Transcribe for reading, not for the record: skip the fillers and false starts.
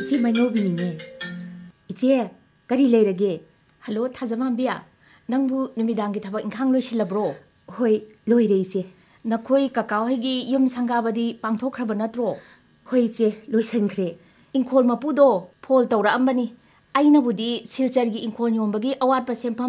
ꯏꯆꯦ ꯃꯩꯅꯧꯕꯤꯅꯤꯅꯦ ꯏꯆꯦ ꯀꯔꯤ ꯂꯩꯔꯒꯦ ꯍꯜꯂꯣ ꯊꯥꯖꯃꯥꯟꯕꯤ ꯅꯪꯕꯨ ꯅꯨꯃꯤꯗꯥꯡꯒꯤ ꯊꯕꯛ ꯏꯪꯈꯥꯡ ꯂꯣꯏꯁꯤꯜꯂꯕ꯭ꯔꯣ ꯍꯣꯏ ꯂꯣꯏꯔꯦ ꯏꯆꯦ ꯅꯈꯣꯏ ꯀꯀꯥ ꯍꯣꯏꯒꯤ ꯌꯨꯝ ꯁꯪꯒꯥꯕꯗꯤ ꯄꯥꯡꯊꯣꯛꯈ꯭ꯔꯕ ꯅꯠꯇ꯭ꯔꯣ ꯍꯣꯏ ꯏꯆꯦ ꯂꯣꯏꯁꯤꯟꯈ꯭ꯔꯦ ꯏꯪꯈꯣꯜ ꯃꯄꯨꯗꯣ ꯐꯣꯜ ꯇꯧꯔꯛꯑꯝꯕꯅꯤ ꯑꯩꯅꯕꯨꯗꯤ ꯁꯤꯜꯆꯔꯒꯤ ꯏꯪꯈꯣꯜ ꯌꯣꯟꯕꯒꯤ ꯑꯋꯥꯠꯄ ꯁꯦꯟꯐꯝ